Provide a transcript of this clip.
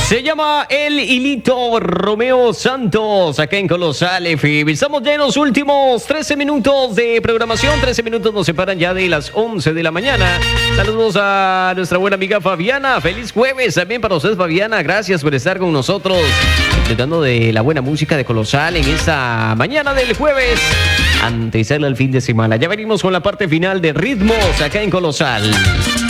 Se llama El Hilito, Romeo Santos, acá en Colosal FM. Estamos ya en los últimos 13 minutos de programación. 13 minutos nos separan ya de las 11 de la mañana. Saludos a nuestra buena amiga Fabiana. Feliz jueves también para usted, Fabiana. Gracias por estar con nosotros, disfrutando de la buena música de Colosal en esta mañana del jueves, antes de al fin de semana. Ya venimos con la parte final de Ritmos acá en Colosal.